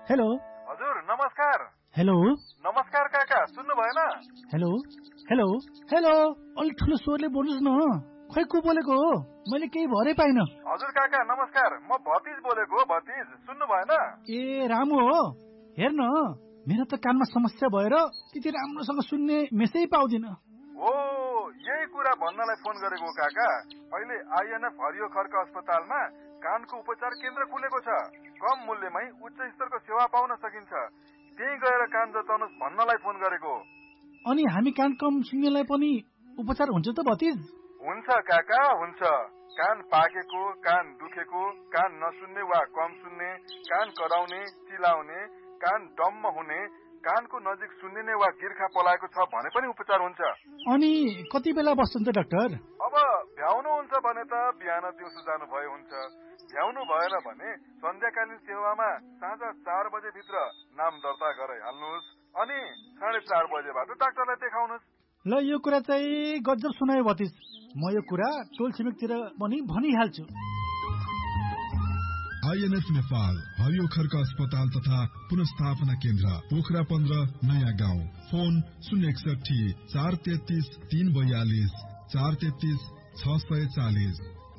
Hello हजुर नमस्कार। Hello नमस्कार काका, सुन्नु भएन? हेलो हेलो हेलो अलि ठुलो स्वरले बोल्नुहोस् न। खै को बोलेको हो? मैले केही भरै पाइन। हजुर काका नमस्कार, म भतिज बोलेको हो। भतिज सुन्नु भएन? ए रामु हो। हेर्न मेरो त कानमा समस्या भएर त्यति राम्रोसँग सुन्ने मेसै पाउँदिन। ओ यही कुरा भन्नलाई फोन गरेको हो काका। अहिले आइएनएफ हरियो खर्क अस्पतालमा कानको उपचार केन्द्र खुलेको छ। कम मूल्यमै उच्च स्तरको सेवा पाउन सकिन्छ। त्यही गएर कान जताउनुहोस् भन्नलाई फोन गरेको। अनि हामी कान कम सुन्नेलाई पनि उपचार हुन्छ त भतिज? हुन्छ काका हुन्छ। कान पाकेको, कान दुखेको, कान नसुन्ने वा कम सुन्ने, कान कराउने, चिलाउने, कान डम्म हुने, कानको नजिक सुन्निने वा गिर्खा पलाएको छ भने पनि उपचार हुन्छ। अनि कति बेला बस्छन् त डाक्टर? अब भ्याउनुहुन्छ भने त बिहान दिउँसो जानु भए हुन्छ। भ्याउनु भएन भने सन्ध्याकालीन सेवामा साँझ 4 बजे भित्र नाम दर्ता गराइहाल्नुहोस्। अनि 4:30 बजेबाट डाक्टरलाई देखाउनुहोस्। ल यो कुरा चाहिँ गजब सुनायो भतिज। म यो कुरा टोल छिमेकतिर पनि भनिहाल्छु। आइएनएफ नेपाल हरियो खर्क अस्पताल तथा पुनर्स्थापना केन्द्र पोखरा 15 नयाँ गाउँ। फोन 061 433 342 433 640।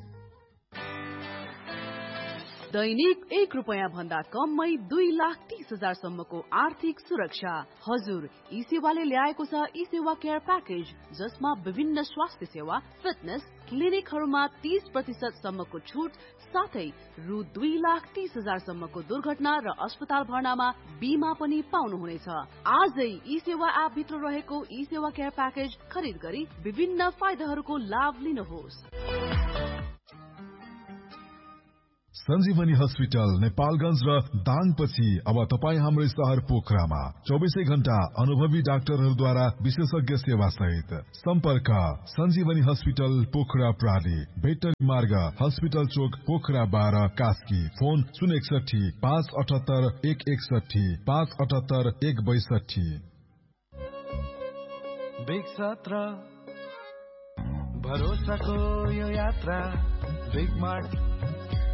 दैनिक 1 रुपैयाँ भन्दा कममै 2,30,000 सम्मको आर्थिक सुरक्षा। हजुर, ई सेवाले ल्याएको छ ई सेवा केयर प्याकेज, जसमा विभिन्न स्वास्थ्य सेवा, फिटनेस, क्लिनिकहरूमा 30% सम्मको छुट, साथै रु 2,30,000 सम्मको दुर्घटना र अस्पताल भर्नामा बीमा पनि पाउनुहुनेछ। आजै ई सेवा एप भित्र रहेको ई सेवा केयर प्याकेज खरिद गरी विभिन्न फाइदाहरूको लाभ लिनुहोस्। सञ्जीवनी हस्पिटल नेपालगञ्ज र दाङपछि अब तपाईँ हाम्रै शहर पोखरामा 24 घण्टा अनुभवी डाक्टरहरूद्वारा विशेषज्ञ सेवा सहित। सम्पर्क सञ्जीवनी हस्पिटल पोखरा प्राली, भेटरी मार्ग, हस्पिटल चोक, पोखरा 12 कास्की। फोन 061 578 161 578 162। बिग सत्र भरोसाको यो यात्रा बिग मार्ट